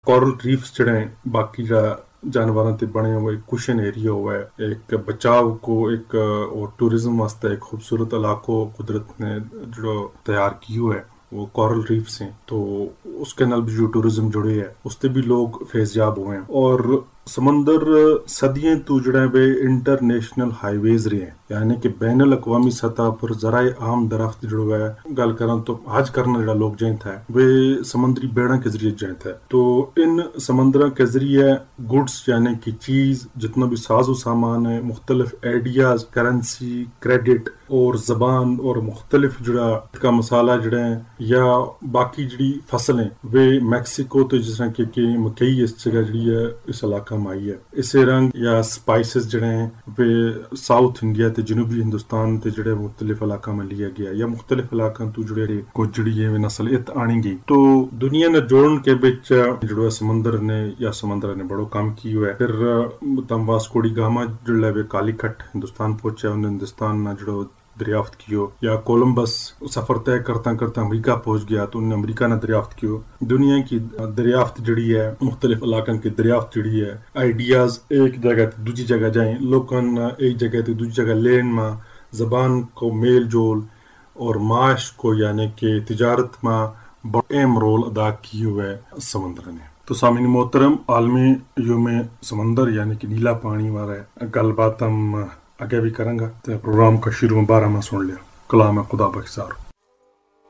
Corel reefs جڑے ہیں باقی جانوراں تے بنے ہوئے کشن ایریا ہوا ہے، ایک بچاؤ کو ایک اور ٹورزم واسطے ایک خوبصورت علاقوں قدرت نے جو تیار کی ہوا ہے وہ کورل ریفس ہیں، تو اس کے نال بھی جو ٹورزم جڑے ہے اس تے بھی لوگ فیضیاب ہوئے ہیں۔ اور سمندر صدیاں تو جڑے بے انٹرنیشنل ہائی ویز رہے ہیں، یعنی کہ بین الاقوامی سطح پر ذرائع عام درخت جڑا ہے گل کریں تو حج کرنا جڑا لوگ جائیں تھا وہ سمندری بیڑاں کے ذریعے جائیں تھا، تو ان سمندروں کے ذریعے گڈس یعنی کہ چیز جتنا بھی ساز و سامان ہے، مختلف آئیڈیاز، کرنسی، کریڈٹ اور زبان اور مختلف جڑا کا مسالہ جڑے ہیں یا باقی جڑی فصلیں وہ میکسیکو تو جس طرح کہ مکئی اس جگہ جڑی ہے اس علاقہ میں آئی ہے، اسے رنگ یا سپائسز جڑے ہیں وہ ساؤتھ انڈیا تے جنوبی ہندوستان تے جڑے مختلف علاقہ میں لیا گیا یا مختلف علاقہ تو جڑے کچھ جڑی ہے نسل ات آنی گئی، تو دنیا نے جوڑن کے بچ جڑا سمندر نے یا سمندر نے بڑو کام کی ہوا ہے۔ پھر تم واسکو ڈی گاما جڑا ہے کالی کٹ ہندوستان پہنچا، انہوں نے ہندوستان نہ جڑو دریافت کیو، یا کولمبس سفر طے کرتا کرتا امریکہ پہنچ گیا تو انہوں نے امریکہ نہ دریافت کیو۔ دنیا کی دریافت جڑی ہے مختلف علاقوں کی دریافت جڑی ہے، آئیڈیاز ایک جگہ تے دوسری جگہ جائیں، لوگوں ایک جگہ تے دوسری جگہ لین میں زبان کو میل جول اور معاش کو یعنی کہ تجارت میں بڑا اہم رول ادا کی ہوئے سمندر نے۔ تو سامعین محترم، عالمی یوم سمندر یعنی کہ نیلا پانی والے گل بات ہم آگے بھی کریں گا، تو پروگرام کا شروع میں 12 میں سن لیا۔ کلام خدا بخشار۔